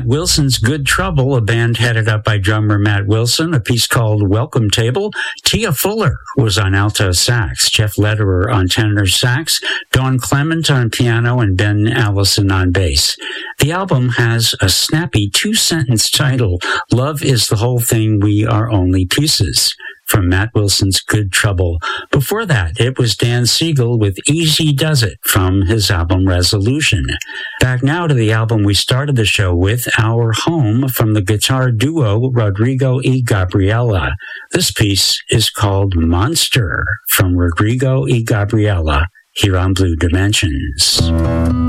Matt Wilson's Good Trouble, a band headed up by drummer Matt Wilson, a piece called Welcome Table. Tia Fuller was on alto sax, Jeff Lederer on tenor sax, Dawn Clement on piano, and Ben Allison on bass. The album has a snappy two-sentence title, Love is the Whole Thing, We Are Only Pieces, from Matt Wilson's Good Trouble. Before that, it was Dan Siegel with Easy Does It from his album Resolution. Back now to the album we started the show with, Our Home, from the guitar duo Rodrigo y Gabriela. This piece is called Monster from Rodrigo y Gabriela here on Blue Dimensions.